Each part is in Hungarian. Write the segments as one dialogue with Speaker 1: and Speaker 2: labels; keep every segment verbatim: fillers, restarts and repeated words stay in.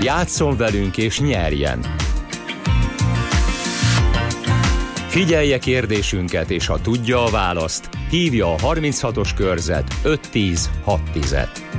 Speaker 1: Játsszon velünk és nyerjen! Figyelje kérdésünket, és ha tudja a választ, hívja a harminchatos körzet öt tíz hat tíz.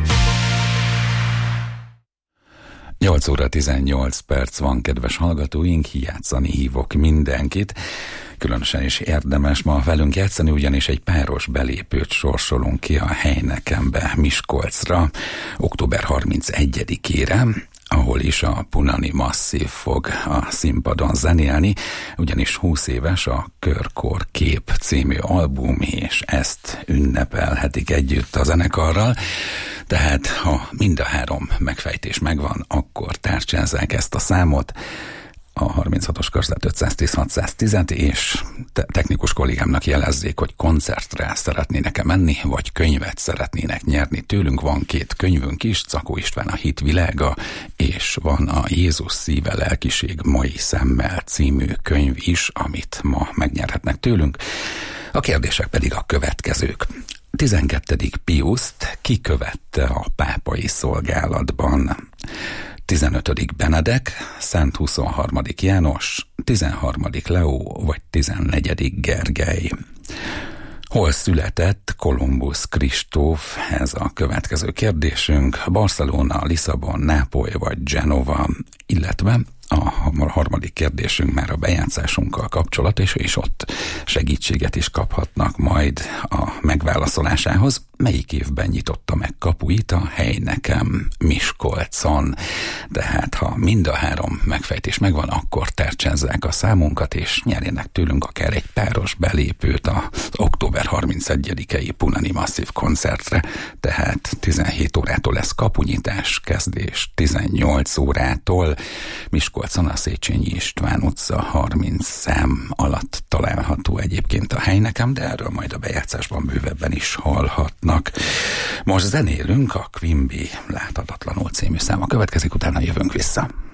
Speaker 2: nyolc óra tizennyolc perc van, kedves hallgatóink, játszani hívok mindenkit. Különösen is érdemes ma velünk játszani, ugyanis egy páros belépőt sorsolunk ki a Heinekenbe, Miskolcra, október harmincegyedikére, ahol is a Punani Massive fog a színpadon zenélni, ugyanis húsz éves a Körkor Kép című album, és ezt ünnepelhetik együtt a zenekarral. Tehát, ha mind a három megfejtés megvan, akkor tárcsázzák ezt a számot. A harminchatos körzet ötszáztíz hatszáztíz, és te- technikus kollégámnak jelezzék, hogy koncertre szeretnének-e menni, vagy könyvet szeretnének nyerni. Tőlünk van két könyvünk is, Czakó István A hit világa, és van a Jézus szíve lelkiség mai szemmel című könyv is, amit ma megnyerhetnek tőlünk. A kérdések pedig a következők. tizenkettedik Piuszt ki követte a pápai szolgálatban? tizenötödik Benedek, Szent huszonharmadik János, tizenharmadik Leó vagy tizennegyedik Gergely? Hol született Kolumbusz Kristóf? Ez a következő kérdésünk. Barcelona, Lisszabon, Nápoly vagy Genova? Illetve a harmadik kérdésünk már a bejátszásunkkal kapcsolatos, és ott segítséget is kaphatnak majd a megválaszolásához. Melyik évben nyitotta meg kapuit a Heineken Miskolcon? Tehát, ha mind a három megfejtés megvan, akkor tárcsázzák a számunkat, és nyerjenek tőlünk akár egy páros belépőt az október harmincegyedikei Punani Massive koncertre. Tehát tizenhét órától lesz kapunyitás, kezdés tizennyolc órától. Miskolcon a Széchenyi István utca harminc szám alatt található egyébként a Heineken, de erről majd a bejátszásban bővebben is hallhatnak. Most zenélünk, a Quimby Láthatatlanul című száma következik, utána jövünk vissza.